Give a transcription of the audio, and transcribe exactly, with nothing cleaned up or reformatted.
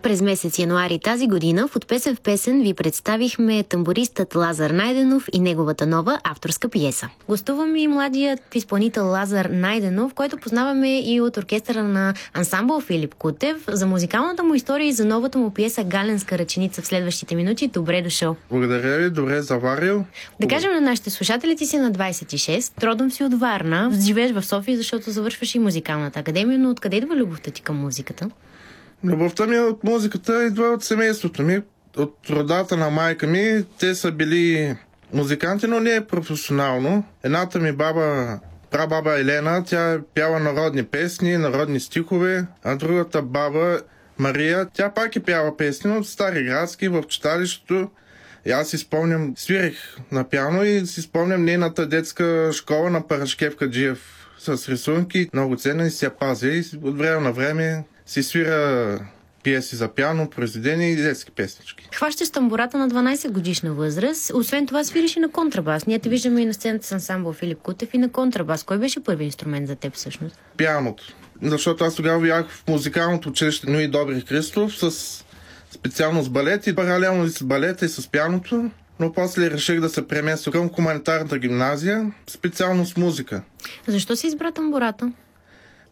През месец януари тази година в От песен в песен ви представихме тамбуристът Лазар Найденов и неговата нова авторска пиеса. Гостува ми младият изпълнител Лазар Найденов, който познаваме и от оркестъра на ансамбъл Филип Кутев. За музикалната му история и за новата му пиеса Галенска ръченица в следващите минути. Добре дошъл. Благодаря ви, добре заварил. Да кажем на нашите слушатели, ти си на двайсет и шест, родом си от Варна, живееш в София, защото завършваш и музикалната академия, но откъде идва любовта ти към музиката? Любовта ми от музиката идва от семейството ми, от родата на майка ми. Те са били музиканти, но не професионално. Едната ми баба, прабаба Елена, тя пява народни песни, народни стихове, а другата баба Мария, тя пак е пява песни от стари градски в читалището. И аз си спомням, свирех на пиано и си спомням нейната детска школа на Парашкев Каджиев с рисунки. Много ценна и си я пазя и от време на време си свира пиеси за пиано, произведения и детски песнички. Хващаш тамбурата на дванайсет годишна възраст. Освен това свириш и на контрабас. Ние те виждаме и на сцената с ансамбъл Филип Кутев и на контрабас. Кой беше първи инструмент за теб всъщност? Пианото. Защото аз тогава бях в музикалното училище Нуи Добри Христов с специалност балет и паралелно и с балета и с пианото. Но после реших да се преместя към хуманитарната гимназия, специално с музика. Защо си избра тамбурата?